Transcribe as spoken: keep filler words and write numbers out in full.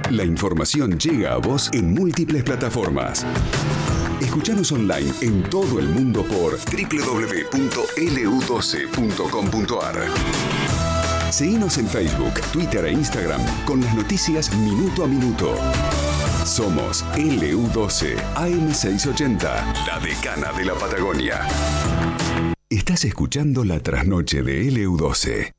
La información llega a vos en múltiples plataformas. Escuchanos online en todo el mundo por doble u doble u doble u punto ele u doce punto com punto a r. Seguinos en Facebook, Twitter e Instagram con las noticias minuto a minuto. Somos ele u doce A M seiscientos ochenta, la decana de la Patagonia. Estás escuchando La Trasnoche de ele u doce.